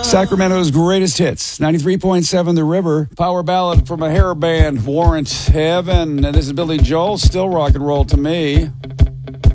Sacramento's greatest hits, 93.7 The River. Power ballad from a hair band, Warrant Heaven. This is Billy Joel, still rock and roll to me.